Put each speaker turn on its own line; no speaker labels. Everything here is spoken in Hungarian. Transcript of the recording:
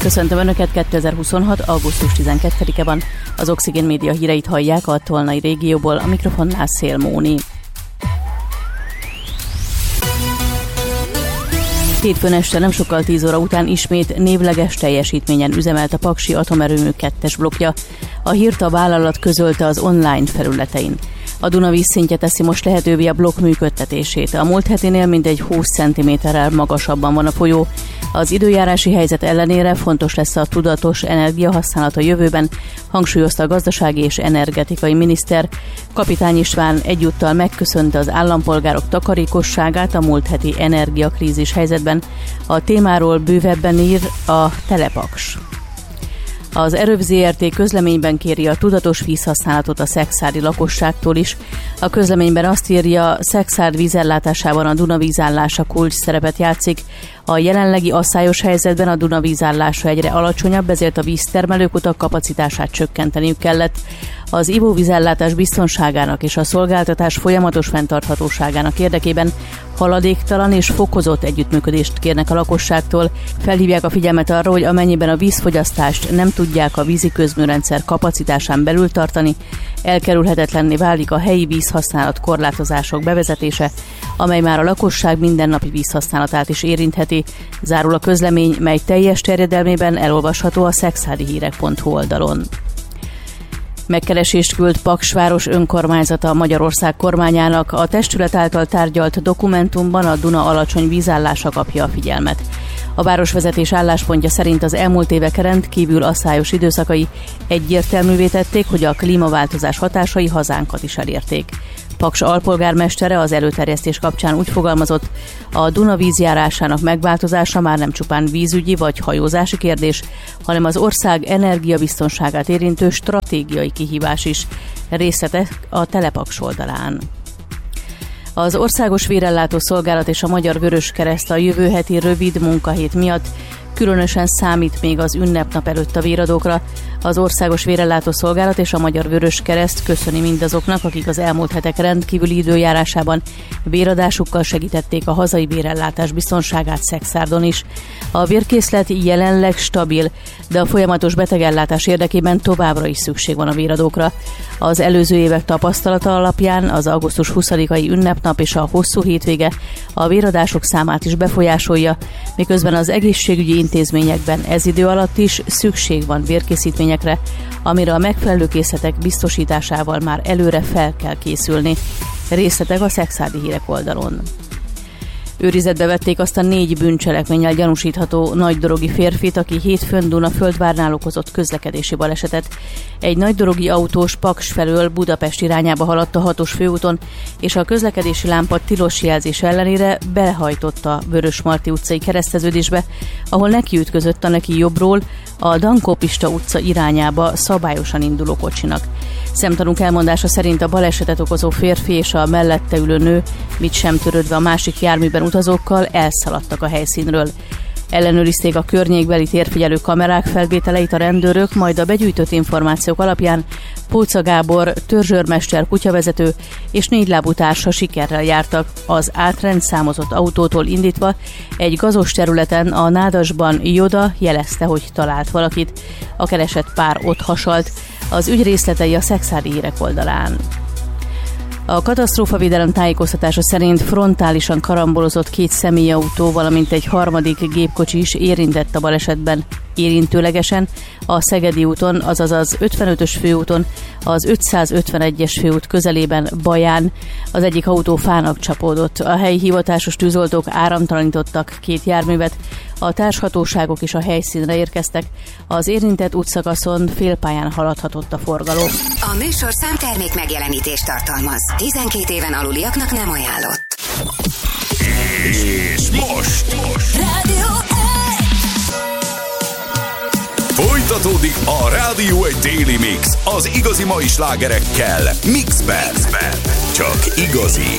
Köszöntöm Önöket, 2026. augusztus 12-e van. Az Oxigén Média híreit hallják a Tolnai régióból, a mikrofonnál Szél Móni. Hétfőn este nem sokkal 10 óra után ismét névleges teljesítményen üzemelt a Paksi Atomerőmű 2-es blokkja. A hírt a vállalat közölte az online felületein. A Duna vízszintje teszi most lehetővé a blokk működtetését. A múlt hetinél mindegy 20 cm-rel magasabban van a folyó. Az időjárási helyzet ellenére fontos lesz a tudatos energiahasználat a jövőben, hangsúlyozta a gazdasági és energetikai miniszter. Kapitány István egyúttal megköszönte az állampolgárok takarékosságát a múlt heti energiakrízis helyzetben. A témáról bővebben ír a Telepaks. Az Erőv Zrt. Közleményben kéri a tudatos vízhasználatot a szekszári lakosságtól is. A közleményben azt írja, Szekszárd vízellátásában a Duna vízállása kulcs szerepet játszik. A jelenlegi asszályos helyzetben a Duna vízállása egyre alacsonyabb, ezért a víztermelőkutak kapacitását csökkenteniük kellett. Az ivóvízellátás biztonságának és a szolgáltatás folyamatos fenntarthatóságának érdekében haladéktalan és fokozott együttműködést kérnek a lakosságtól. Felhívják a figyelmet arra, hogy amennyiben a vízfogyasztást nem tudják a vízi közműrendszer kapacitásán belül tartani, elkerülhetetlenné válik a helyi vízhasználat korlátozások bevezetése, amely már a lakosság mindennapi vízhasználatát is érintheti. Zárul a közlemény, mely teljes terjedelmében elolvasható a szekszárdihírek.hu oldalon. Megkeresést küld Paksváros önkormányzata Magyarország kormányának. A testület által tárgyalt dokumentumban a Duna alacsony vízállása kapja a figyelmet. A városvezetés álláspontja szerint az elmúlt évek rendkívül asszályos időszakai egyértelművé tették, hogy a klímaváltozás hatásai hazánkat is elérték. Paks alpolgármestere az előterjesztés kapcsán úgy fogalmazott, a Duna vízjárásának megváltozása már nem csupán vízügyi vagy hajózási kérdés, hanem az ország energiabiztonságát érintő stratégiai kihívás is. Részletek a Telepaks oldalán. Az Országos Vérellátó Szolgálat és a Magyar Vöröskereszt a jövő heti rövid munkahét miatt különösen számít még az ünnepnap előtt a véradókra. Az Országos Vérellátó Szolgálat és a Magyar Vöröskereszt köszöni mindazoknak, akik az elmúlt hetek rendkívüli időjárásában véradásukkal segítették a hazai vérellátás biztonságát Szekszárdon is. A vérkészlet jelenleg stabil, de a folyamatos betegellátás érdekében továbbra is szükség van a véradókra. Az előző évek tapasztalata alapján az augusztus 20-ai ünnepnap és a hosszú hétvége a véradások számát is befolyásolja, miközben az egészségügyi intézményekben ez idő alatt is szükség van vérkészítményekre, amire a megfelelő készletek biztosításával már előre fel kell készülni. Részletek a Szekszárdi hírek oldalon. Őrizetbe vették azt a 4 bűncselekménnyel gyanúsítható nagydorogi férfit, aki hétfőn Dunaföldvárnál okozott közlekedési balesetet. Egy nagydorogi autós Paks felől Budapest irányába haladt a 6-os főúton, és a közlekedési lámpa tilos jelzés ellenére belehajtott a Vörösmarty utcai kereszteződésbe, ahol nekiütközött a neki jobbról a Dankó Pista utca irányába szabályosan induló kocsinak. Szemtanúk elmondása szerint a balesetet okozó férfi és a mellette ülő nő, mit sem törődve a másik járműben utazókkal, elszaladtak a helyszínről. Ellenőrizték a környékbeli térfigyelő kamerák felvételeit a rendőrök, majd a begyűjtött információk alapján Póca Gábor, törzsőrmester, kutyavezető és 4 lábú társa sikerrel jártak. Az átrendszámozott autótól indítva egy gazos területen a Nádasban Joda jelezte, hogy talált valakit. A keresett pár ott hasalt. Az ügy részletei a Szekszárdi hírek oldalán. A katasztrófavédelem tájékoztatása szerint frontálisan karambolozott 2 személyautó, valamint egy harmadik gépkocsi is érintett a balesetben. Érintőlegesen a Szegedi úton, azaz az 55-ös főúton, az 551-es főút közelében Baján az egyik autó fának csapódott. A helyi hivatásos tűzoltók áramtalanítottak 2 járművet, a társhatóságok is a helyszínre érkeztek. Az érintett útszakaszon félpályán haladhatott a forgalom.
A műsorszám termék megjelenítést tartalmaz. 12 éven aluliaknak nem ajánlott.
És most
Rádió 1!
folytatódik a Rádió 1 Daily Mix az igazi mai slágerekkel Mixben. Csak igazi.